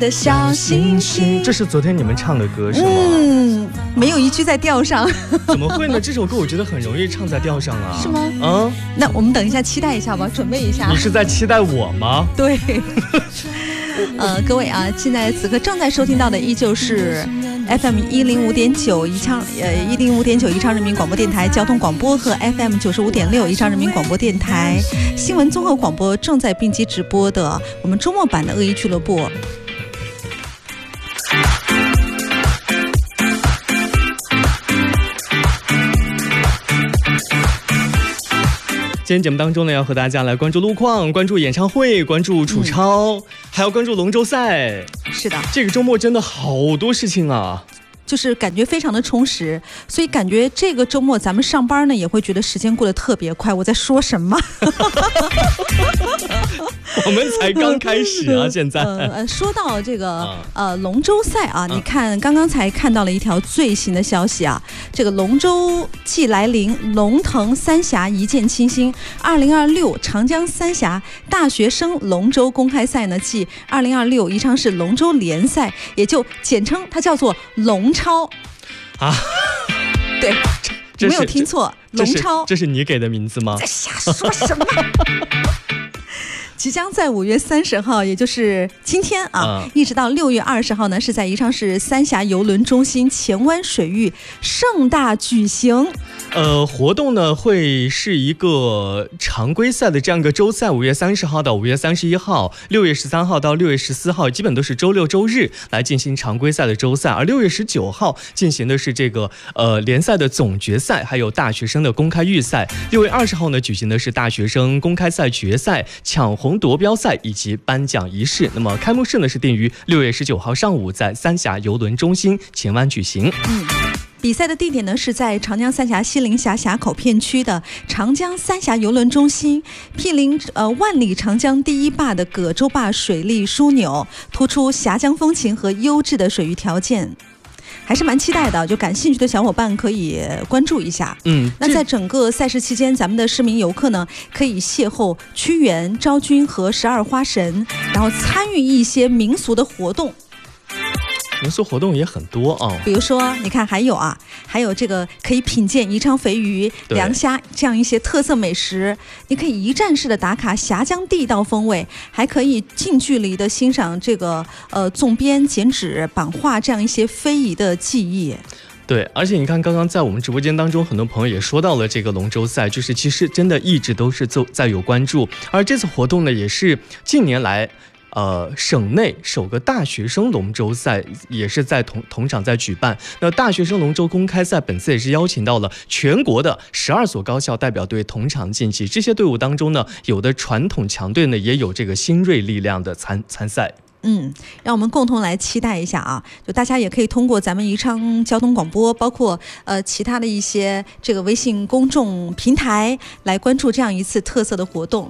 的小星星。 这是昨天你们唱的歌是吗？ 没有一句在调上。 怎么会呢？这首歌我觉得很容易唱在调上啊。 是吗？ 啊， 那我们等一下期待一下吧，准备一下。 你是在期待我吗？ 对。各位啊，现在此刻正在收听到的依旧是 FM 105.9宜昌宜昌人民广播电台交通广播和 FM 95.6宜昌人民广播电台新闻综合广播正在并机直播的我们周末版的恶意俱乐部。 今天节目当中呢，要和大家来关注路况，关注演唱会，关注楚超，还要关注龙舟赛。 是的， 这个周末真的好多事情啊， 就是感觉非常的充实，所以感觉这个周末咱们上班呢也会觉得时间过得特别快。我在说什么？ 我们才刚开始啊！现在说到这个龙舟赛啊，你看刚刚才看到了一条最新的消息啊，这个龙舟季来临，龙腾三峡一见倾心。2026长江三峡大学生龙舟公开赛呢，即2026宜昌市龙舟联赛，也就简称它叫做龙超啊。 对，没有听错，龙超。 这是你给的名字吗？ 在瞎说什么？即将在5月30号，也就是今天啊，一直到6月20号呢，是在宜昌市三峡邮轮中心前湾水域盛大举行。 活动呢会是一个常规赛的这样一个周赛，5月30号到5月31号，6月13号到6月14号，基本都是周六周日来进行常规赛的周赛，而6月19号进行的是这个联赛的总决赛，还有大学生的公开预赛。6月20号呢举行的是大学生公开赛决赛、抢红夺标赛以及颁奖仪式。那么开幕式呢是定于6月19号上午在三峡邮轮中心前湾举行。 比赛的地点呢是在长江三峡西陵峡峡口片区的长江三峡邮轮中心，毗邻万里长江第一坝的葛洲坝水利枢纽，突出峡江风情和优质的水域条件。还是蛮期待的，就感兴趣的小伙伴可以关注一下。那在整个赛事期间，咱们的市民游客呢，可以邂逅屈原、昭君和12花神，然后参与一些民俗的活动。 民俗活动也很多啊， 比如说你看还有这个可以品鉴宜昌肥鱼、凉虾这样一些特色美食，你可以一站式的打卡峡江地道风味，还可以近距离的欣赏这个纵编、剪纸、版画这样一些非遗的技艺。 对，而且你看刚刚在我们直播间当中，很多朋友也说到了这个龙舟赛，就是其实真的一直都是在有关注，而这次活动呢也是近年来省内首个大学生龙舟赛也是在同场在举办。那大学生龙舟公开赛本次也是邀请到了全国的12所高校代表队同场竞技，这些队伍当中呢，有的传统强队呢，也有这个新锐力量的参赛。 让我们共同来期待一下啊！就大家也可以通过咱们宜昌交通广播，包括其他的一些这个微信公众平台来关注这样一次特色的活动。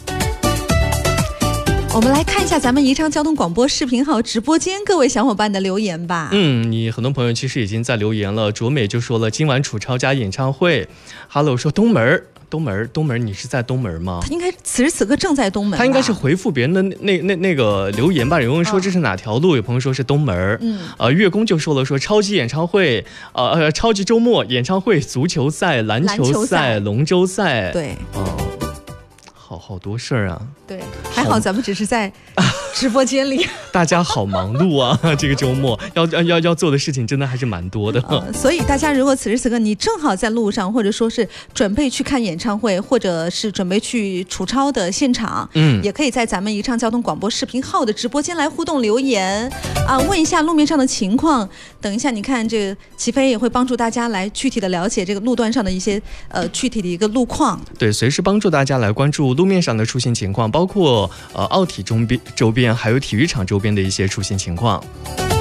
我们来看一下咱们宜昌交通广播视频号直播间各位小伙伴的留言吧。 你很多朋友其实已经在留言了。卓美就说了今晚楚超家演唱会。Hello 说东门，你是在东门吗？ 他应该此时此刻正在东门。 他应该是回复别人的那个留言吧。有人说这是哪条路，有朋友说是东门。月宫就说了说超级演唱会，超级周末演唱会，足球赛、篮球赛、龙舟赛。 对。 好多事儿啊。 对，还好咱们只是在直播间里。 大家好忙碌啊，这个周末要做的事情真的还是蛮多的。 所以大家如果此时此刻你正好在路上，或者说是准备去看演唱会，或者是准备去楚超的现场，也可以在咱们宜昌交通广播视频号的直播间来互动留言啊，问一下路面上的情况。等一下你看这个齐飞也会帮助大家来具体的了解这个路段上的一些具体的一个路况。 对，随时帮助大家来关注路面上的出行情况，包括奥体周边还有体育场周边的一些出行情况。